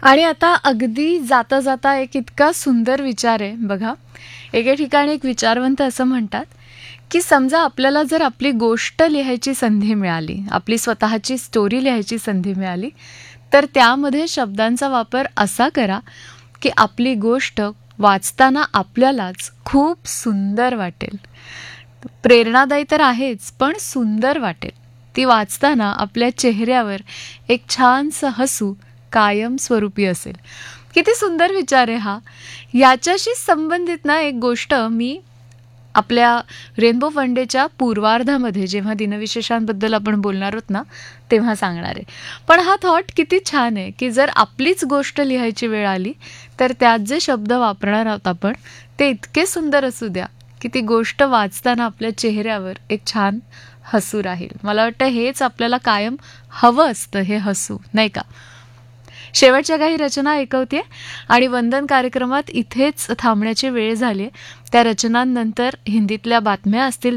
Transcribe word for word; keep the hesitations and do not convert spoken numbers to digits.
आणि आता अगदी जाता जाता एक इतका सुंदर विचार आहे बघा. एके ठिकाणी एक विचारवंत असं म्हणतात की समजा आपल्याला जर आपली गोष्ट लिहायची संधी मिळाली, आपली स्वतःची स्टोरी लिहायची संधी मिळाली, तर त्यामध्ये शब्दांचा वापर असा करा की आपली गोष्ट वाचताना आपल्यालाच खूप सुंदर वाटेल. प्रेरणादायी तर आहेच, पण सुंदर वाटेल. ती वाचताना आपल्या चेहऱ्यावर एक छानसं हसू कायम स्वरूपी असेल. किती सुंदर विचार आहे हा. याच्याशी संबंधित ना एक गोष्ट मी आपल्या रेनबो फंडेच्या पूर्वार्धामध्ये जेव्हा दिनविशेषांबद्दल आपण बोलणार आहोत ना तेव्हा सांगणार आहे. पण हा थॉट किती छान आहे की जर आपलीच गोष्ट लिहायची वेळ आली तर त्यात जे शब्द वापरणार आहोत आपण ते इतके सुंदर असू द्या की ती गोष्ट वाचताना आपल्या चेहऱ्यावर एक छान हसू राहील. मला वाटतं हेच आपल्याला कायम हवं असतं, हे हसू, नाही का? शेवटच्या काही रचना ऐकवते आणि वंदन कार्यक्रमात इथेच थांबण्याची वेळ झाली. त्या रचनांनंतर हिंदीतल्या बातम्या असतील